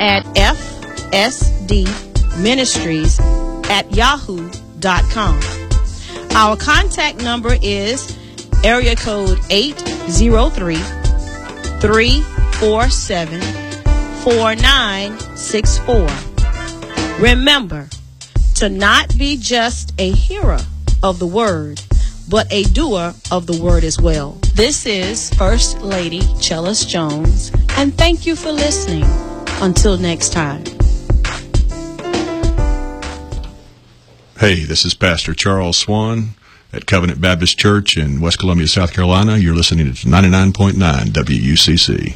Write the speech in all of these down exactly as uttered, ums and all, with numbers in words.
at f s d ministries at yahoo dot com. Our contact number is area code eight zero three, three four seven, four nine six four. Remember to not be just a hearer of the word, but a doer of the word as well. This is First Lady Chellis Jones, and thank you for listening. Until next time. Hey, this is Pastor Charles Swan at Covenant Baptist Church in West Columbia, South Carolina. You're listening to ninety-nine point nine W U C C.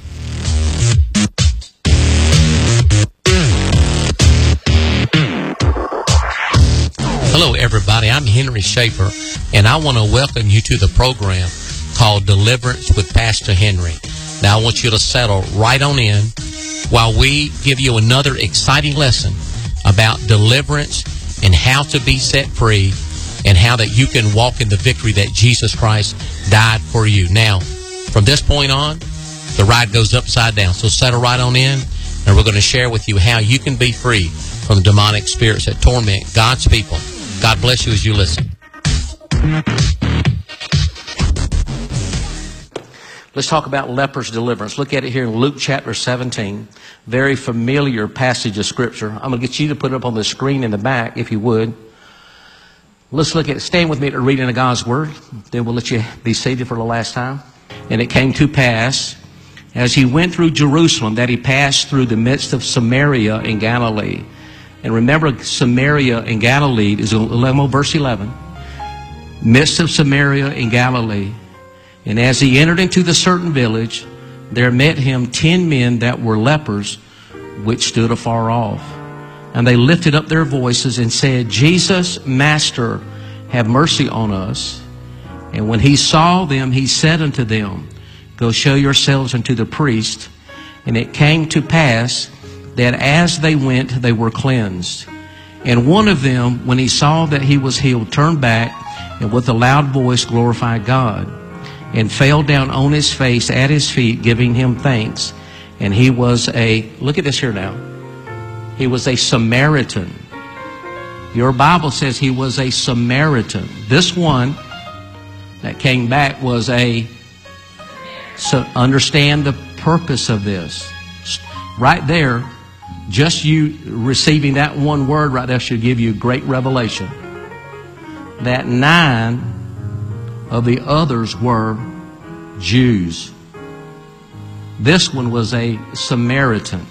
Hello, everybody. I'm Henry Schaefer, and I want to welcome you to the program called Deliverance with Pastor Henry. Now, I want you to settle right on in while we give you another exciting lesson about deliverance and how to be set free and how that you can walk in the victory that Jesus Christ died for you. Now, from this point on, the ride goes upside down. So settle right on in, and we're going to share with you how you can be free from the demonic spirits that torment God's people. God bless you as you listen. Let's talk about lepers' deliverance. Look at it here in Luke chapter seventeen. Very familiar passage of Scripture. I'm going to get you to put it up on the screen in the back, if you would. Let's look at it. Stand with me at the reading of God's Word. Then we'll let you be seated for the last time. And it came to pass, as he went through Jerusalem, that he passed through the midst of Samaria and Galilee. And remember, Samaria and Galilee is verse eleven. Midst of Samaria and Galilee. And as he entered into the certain village, there met him ten men that were lepers, which stood afar off. And they lifted up their voices and said, Jesus, Master, have mercy on us. And when he saw them, he said unto them, Go show yourselves unto the priest. And it came to pass that as they went, they were cleansed. And one of them, when he saw that he was healed, turned back and with a loud voice glorified God, and fell down on his face at his feet, giving him thanks. And he was a, look at this here now, he was a Samaritan. Your Bible says he was a Samaritan. This one that came back was a, so understand the purpose of this. Right there, just you receiving that one word right there should give you great revelation. That nine of the others were Jews. This one was a Samaritan.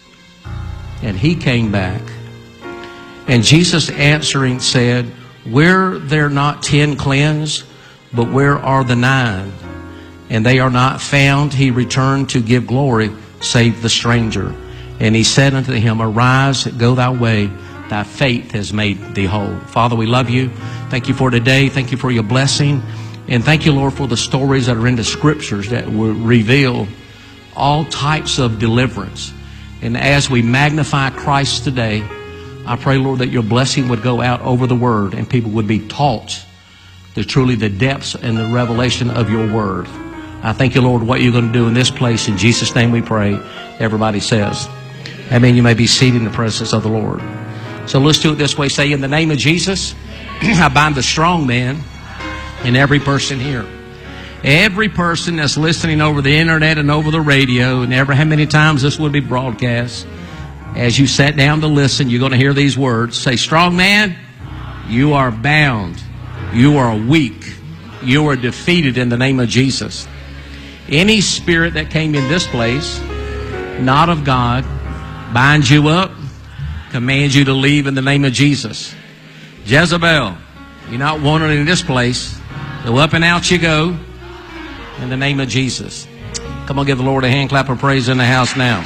And he came back. And Jesus answering said, Were there not ten cleansed? But where are the nine? And they are not found. He returned to give glory, save the stranger. And he said unto him, Arise, go thy way. Thy faith has made thee whole. Father, we love you. Thank you for today. Thank you for your blessing. And thank you, Lord, for the stories that are in the Scriptures that will reveal all types of deliverance. And as we magnify Christ today, I pray, Lord, that your blessing would go out over the Word and people would be taught the truly the depths and the revelation of your Word. I thank you, Lord, what you're going to do in this place. In Jesus' name we pray. Everybody says, Amen. You may be seated in the presence of the Lord. So let's do it this way. Say, in the name of Jesus, I bind the strong man in every person here. Every person that's listening over the internet and over the radio, and ever how many times this would be broadcast, as you sat down to listen, you're going to hear these words. Say, strong man, you are bound. You are weak. You are defeated in the name of Jesus. Any spirit that came in this place, not of God, binds you up, commands you to leave in the name of Jesus. Jezebel, you're not wanted in this place. So up and out you go in the name of Jesus. Come on, give the Lord a hand clap of praise in the house now.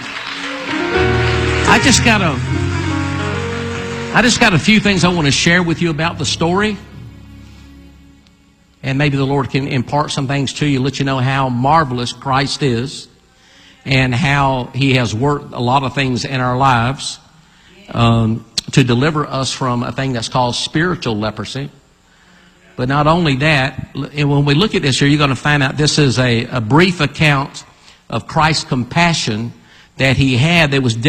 I just got a, I just got a few things I want to share with you about the story. And maybe the Lord can impart some things to you, let you know how marvelous Christ is and how He has worked a lot of things in our lives um, to deliver us from a thing that's called spiritual leprosy. But not only that, when we look at this here, you're going to find out this is a, a brief account of Christ's compassion that He had that was